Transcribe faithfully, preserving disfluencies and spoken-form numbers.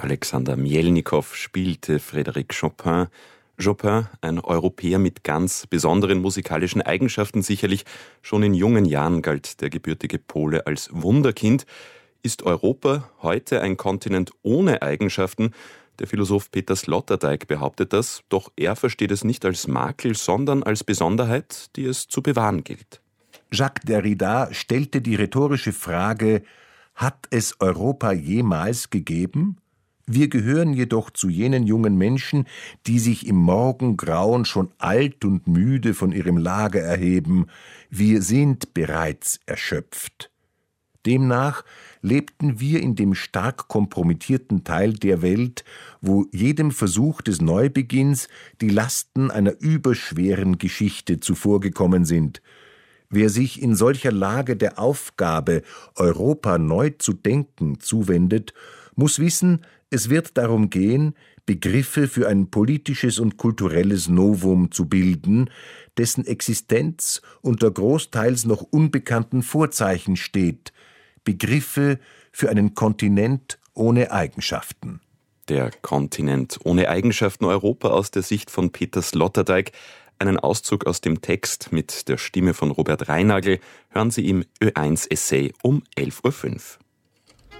Alexander Mjelnikow spielte Frédéric Chopin. Chopin, ein Europäer mit ganz besonderen musikalischen Eigenschaften sicherlich. Schon in jungen Jahren galt der gebürtige Pole als Wunderkind. Ist Europa heute ein Kontinent ohne Eigenschaften? Der Philosoph Peter Sloterdijk behauptet das, doch er versteht es nicht als Makel, sondern als Besonderheit, die es zu bewahren gilt. Jacques Derrida stellte die rhetorische Frage: Hat es Europa jemals gegeben? Wir gehören jedoch zu jenen jungen Menschen, die sich im Morgengrauen schon alt und müde von ihrem Lager erheben. Wir sind bereits erschöpft. Demnach lebten wir in dem stark kompromittierten Teil der Welt, wo jedem Versuch des Neubeginns die Lasten einer überschweren Geschichte zuvorgekommen sind. Wer sich in solcher Lage der Aufgabe, Europa neu zu denken, zuwendet, muss wissen, es wird darum gehen, Begriffe für ein politisches und kulturelles Novum zu bilden, dessen Existenz unter großteils noch unbekannten Vorzeichen steht, Begriffe für einen Kontinent ohne Eigenschaften. Der Kontinent ohne Eigenschaften Europa aus der Sicht von Peter Sloterdijk. Einen Auszug aus dem Text mit der Stimme von Robert Reinagel hören Sie im Ö eins Essay um elf Uhr fünf.